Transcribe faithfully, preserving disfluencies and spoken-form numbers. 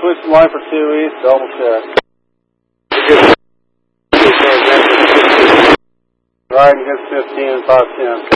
switch line for two east, double check. Riding against fifteen and five ten.